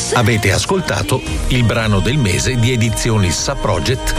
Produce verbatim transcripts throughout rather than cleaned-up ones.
Avete ascoltato il brano del mese di Edizioni Sa Project.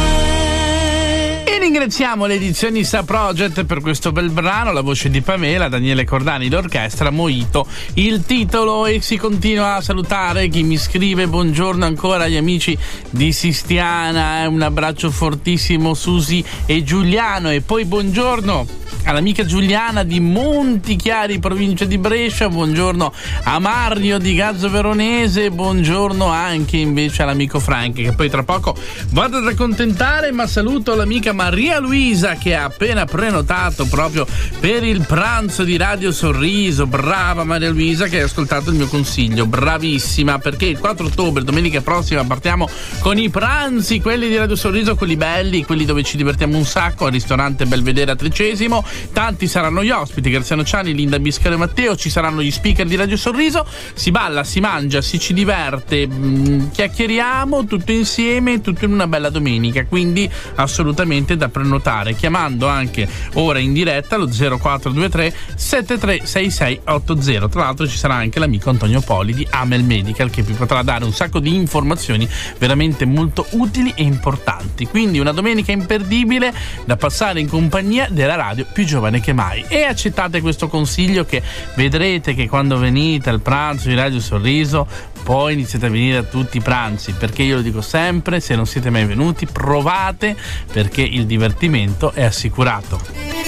E ringraziamo le edizioni Sa Project per questo bel brano, la voce di Pamela, Daniele Cordani, l'orchestra, Mojito, il titolo. E si continua a salutare chi mi scrive: buongiorno ancora agli amici di Sistiana, un abbraccio fortissimo Susi e Giuliano, e poi buongiorno all'amica Giuliana di Montichiari, provincia di Brescia, buongiorno a Mario di Gazzo Veronese, buongiorno anche invece all'amico Frank, che poi tra poco vado ad accontentare, ma saluto l'amica Maria Luisa che ha appena prenotato proprio per il pranzo di Radio Sorriso. Brava Maria Luisa, che hai ascoltato il mio consiglio, bravissima, perché il quattro ottobre, domenica prossima, partiamo con i pranzi, quelli di Radio Sorriso, quelli belli, quelli dove ci divertiamo un sacco, al ristorante Belvedere a Trecesimo. Tanti saranno gli ospiti: Graziano Ciani, Linda Biscaro e Matteo. Ci saranno gli speaker di Radio Sorriso. Si balla, si mangia, si ci diverte, mh, chiacchieriamo tutto insieme, tutto in una bella domenica. Quindi assolutamente da prenotare, chiamando anche ora in diretta lo zero quattro due tre sette tre sei sei otto zero. Tra l'altro ci sarà anche l'amico Antonio Poli di Amel Medical, che vi potrà dare un sacco di informazioni veramente molto utili e importanti. Quindi una domenica imperdibile da passare in compagnia della radio più giovane che mai. E accettate questo consiglio, che vedrete che quando venite al pranzo di Radio Sorriso poi iniziate a venire a tutti i pranzi, perché io lo dico sempre: se non siete mai venuti, provate, perché il divertimento è assicurato.